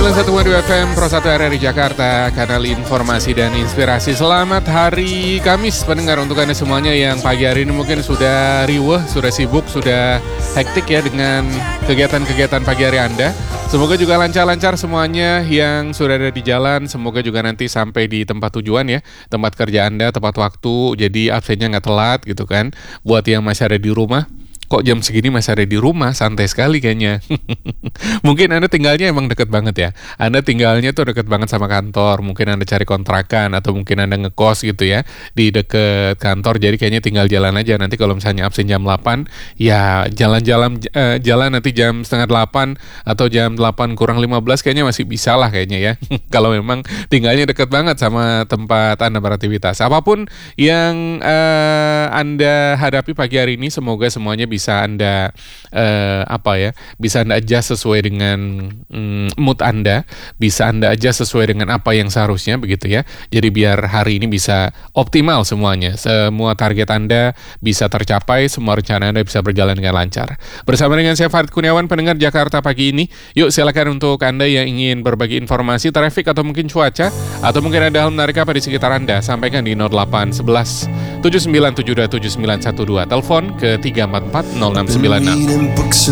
91,2 FM Pro 1 RRI Jakarta, kanal informasi dan inspirasi. Selamat hari Kamis pendengar, untuk Anda semuanya yang pagi hari ini mungkin sudah riweh, sudah sibuk, sudah hektik ya dengan kegiatan-kegiatan pagi hari Anda. Semoga juga lancar-lancar semuanya yang sudah ada di jalan. Semoga juga nanti sampai di tempat tujuan ya, tempat kerja Anda tepat waktu, jadi absennya nggak telat gitu kan. Buat yang masih ada di rumah, kok jam segini masih ada di rumah, santai sekali kayaknya. Mungkin Anda tinggalnya emang deket banget ya. Anda tinggalnya tuh deket banget sama kantor. Mungkin Anda cari kontrakan atau mungkin Anda ngekos gitu ya di deket kantor. Jadi kayaknya tinggal jalan aja. Nanti kalau misalnya absen jam 8, ya jalan nanti jam setengah 8 atau jam 8 kurang 15 kayaknya masih bisa lah kayaknya ya. Kalau memang tinggalnya deket banget sama tempat Anda beraktivitas. Apapun yang Anda hadapi pagi hari ini, semoga semuanya bisa Anda bisa Anda adjust sesuai dengan mood Anda, bisa Anda adjust sesuai dengan apa yang seharusnya begitu ya. Jadi biar hari ini bisa optimal semuanya, semua target Anda bisa tercapai, semua rencana Anda bisa berjalan dengan lancar. Bersama dengan saya Farid Kurniawan, pendengar Jakarta pagi ini. Yuk silakan untuk Anda yang ingin berbagi informasi traffic atau mungkin cuaca, atau mungkin ada hal menarik apa di sekitar Anda, sampaikan di 0811 79727912, telepon ke 344 0696.